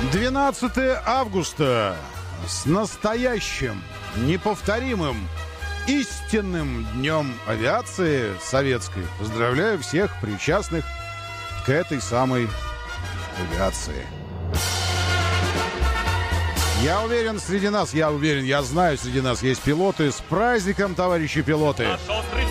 12 августа с настоящим, неповторимым, истинным днем авиации советской. Поздравляю всех причастных к этой самой авиации. Я уверен, я знаю, среди нас есть пилоты. С праздником, товарищи пилоты!